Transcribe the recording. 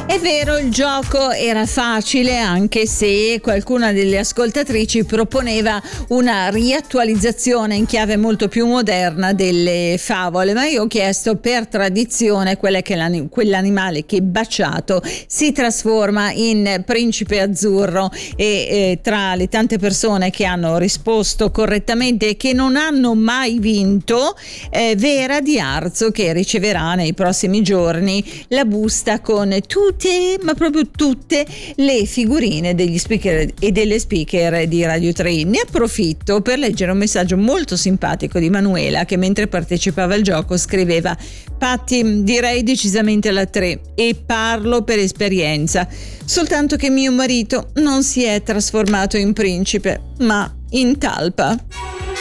È vero, il gioco era facile, anche se qualcuna delle ascoltatrici proponeva una riattualizzazione in chiave molto più moderna delle favole, ma io ho chiesto per tradizione quell'animale che baciato si trasforma in principe azzurro e tra le tante persone che hanno risposto correttamente e che non hanno mai vinto, Vera di Arzo, che riceverà nei prossimi giorni la busta con tutte, ma proprio tutte le figurine degli speaker e delle speaker di Radio 3. Ne approfitto per leggere un messaggio molto simpatico di Manuela, che mentre partecipava al gioco scriveva: Patti, direi decisamente la 3 e parlo per esperienza, soltanto che mio marito non si è trasformato in principe ma in talpa.